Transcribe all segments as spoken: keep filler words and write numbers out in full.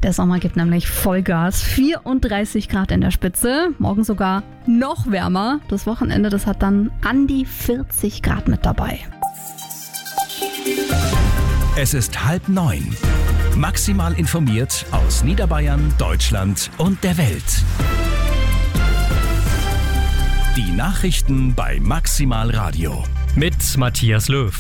Der Sommer gibt nämlich Vollgas. vierunddreißig Grad in der Spitze, morgen sogar noch wärmer. Das Wochenende, das hat dann an die vierzig Grad mit dabei. Es ist halb neun. Maximal informiert aus Niederbayern, Deutschland und der Welt. Die Nachrichten bei Maximal Radio. Mit Matthias Löw.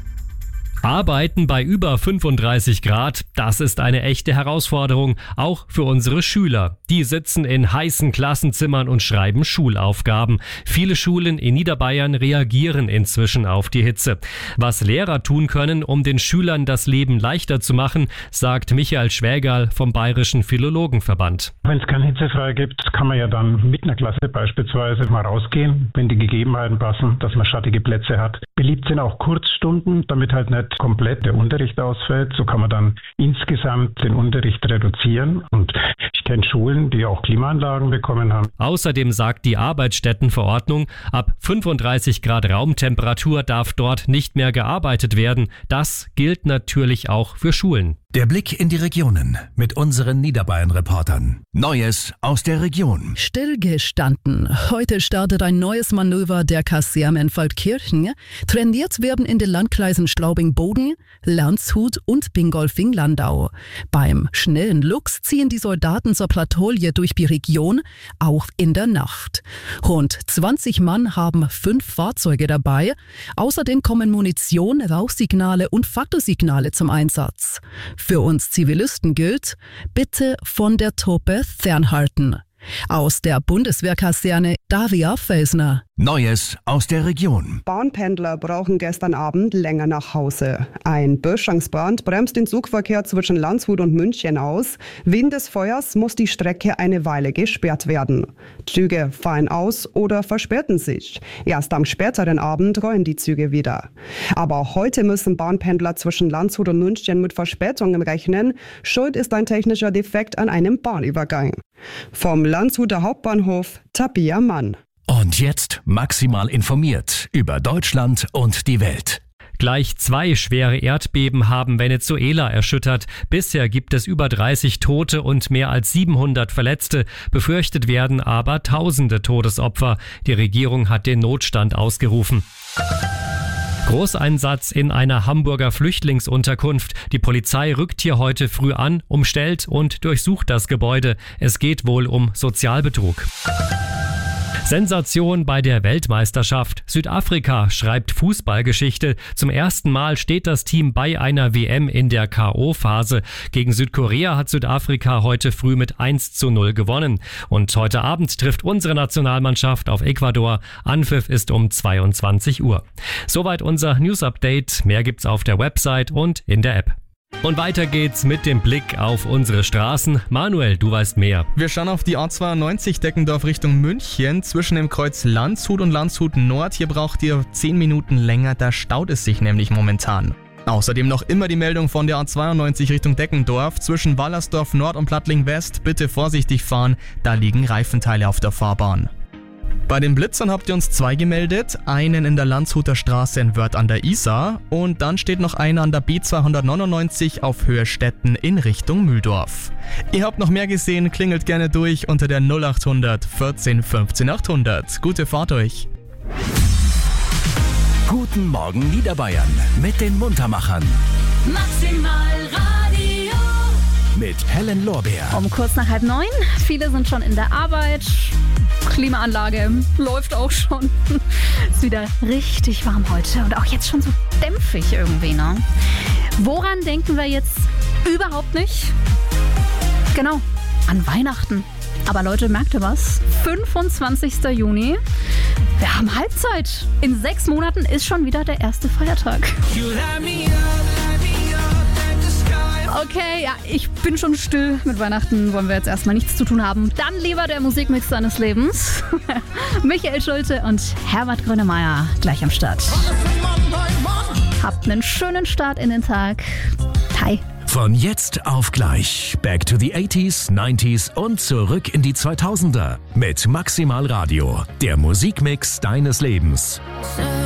Arbeiten bei über fünfunddreißig Grad, das ist eine echte Herausforderung, auch für unsere Schüler. Die sitzen in heißen Klassenzimmern und schreiben Schulaufgaben. Viele Schulen in Niederbayern reagieren inzwischen auf die Hitze. Was Lehrer tun können, um den Schülern das Leben leichter zu machen, sagt Michael Schwägerl vom Bayerischen Philologenverband. Wenn es keine Hitze frei gibt, kann man ja dann mit einer Klasse beispielsweise mal rausgehen, wenn die Gegebenheiten passen, dass man schattige Plätze hat. Beliebt sind auch Kurzstunden, damit halt nicht komplett der Unterricht ausfällt. So kann man dann insgesamt den Unterricht reduzieren. Und ich kenne Schulen, die auch Klimaanlagen bekommen haben. Außerdem sagt die Arbeitsstättenverordnung, ab fünfunddreißig Grad Raumtemperatur darf dort nicht mehr gearbeitet werden. Das gilt natürlich auch für Schulen. Der Blick in die Regionen mit unseren Niederbayern-Reportern. Neues aus der Region. Stillgestanden. Heute startet ein neues Manöver der Kaserne in Feldkirchen. Trainiert werden in den Landkreisen Straubing-Boden, Landshut und Bingolfing-Landau. Beim schnellen Luchs ziehen die Soldaten zur Patrouille durch die Region, auch in der Nacht. Rund zwanzig Mann haben fünf Fahrzeuge dabei. Außerdem kommen Munition, Rauchsignale und Faktorsignale zum Einsatz. Für uns Zivilisten gilt, bitte von der Truppe fernhalten. Aus der Bundeswehrkaserne Daria Felsner. Neues aus der Region. Bahnpendler brauchen gestern Abend länger nach Hause. Ein Böschungsbrand bremst den Zugverkehr zwischen Landshut und München aus. Wegen des Feuers muss die Strecke eine Weile gesperrt werden. Züge fallen aus oder verspäten sich. Erst am späteren Abend rollen die Züge wieder. Aber heute müssen Bahnpendler zwischen Landshut und München mit Verspätungen rechnen. Schuld ist ein technischer Defekt an einem Bahnübergang. Vom Landshuter Hauptbahnhof Tabia Mann. Und jetzt maximal informiert über Deutschland und die Welt. Gleich zwei schwere Erdbeben haben Venezuela erschüttert. Bisher gibt es über dreißig Tote und mehr als siebenhundert Verletzte. Befürchtet werden aber tausende Todesopfer. Die Regierung hat den Notstand ausgerufen. Großeinsatz in einer Hamburger Flüchtlingsunterkunft. Die Polizei rückt hier heute früh an, umstellt und durchsucht das Gebäude. Es geht wohl um Sozialbetrug. Sensation bei der Weltmeisterschaft. Südafrika schreibt Fußballgeschichte. Zum ersten Mal steht das Team bei einer W M in der K O-Phase. Gegen Südkorea hat Südafrika heute früh mit eins zu null gewonnen. Und heute Abend trifft unsere Nationalmannschaft auf Ecuador. Anpfiff ist um zweiundzwanzig Uhr. Soweit unser News-Update. Mehr gibt's auf der Website und in der App. Und weiter geht's mit dem Blick auf unsere Straßen. Manuel, du weißt mehr. Wir schauen auf die A zweiundneunzig Deckendorf Richtung München. Zwischen dem Kreuz Landshut und Landshut Nord. Hier braucht ihr zehn Minuten länger, da staut es sich nämlich momentan. Außerdem noch immer die Meldung von der A zweiundneunzig Richtung Deckendorf. Zwischen Wallersdorf Nord und Plattling West bitte vorsichtig fahren, da liegen Reifenteile auf der Fahrbahn. Bei den Blitzern habt ihr uns zwei gemeldet, einen in der Landshuter Straße in Wörth an der Isar und dann steht noch einer an der B zweihundertneunundneunzig auf Höhe Stetten in Richtung Mühldorf. Ihr habt noch mehr gesehen, klingelt gerne durch unter der null achthundert vierzehn fünfzehn achthundert. Gute Fahrt euch! Guten Morgen Niederbayern mit den Muntermachern. Maximal Radio. Mit Helen Lorbeer. Um kurz nach halb neun. Viele sind schon in der Arbeit. Klimaanlage läuft auch schon. Ist wieder richtig warm heute und auch jetzt schon so dämpfig irgendwie, ne? Woran denken wir jetzt überhaupt nicht? Genau, an Weihnachten. Aber Leute, merkt ihr was? fünfundzwanzigster Juni. Wir haben Halbzeit. In sechs Monaten ist schon wieder der erste Feiertag. Okay, ja, ich bin schon still. Mit Weihnachten wollen wir jetzt erstmal nichts zu tun haben. Dann lieber der Musikmix seines Lebens. Michael Schulte und Herbert Grönemeyer gleich am Start. Habt einen schönen Start in den Tag. Hi. Von jetzt auf gleich. Back to the eighties, nineties und zurück in die zweitausender. Mit Maximal Radio. Der Musikmix deines Lebens.